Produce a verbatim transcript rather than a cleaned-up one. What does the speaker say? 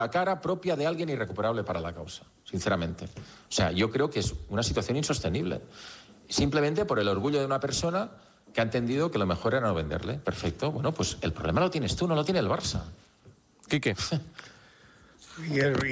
la cara propia de alguien irrecuperable para la causa, sinceramente. O sea, yo creo que es una situación insostenible. Simplemente por el orgullo de una persona que ha entendido que lo mejor era no venderle. Perfecto. Bueno, pues el problema lo tienes tú, no lo tiene el Barça. Quique. Y el,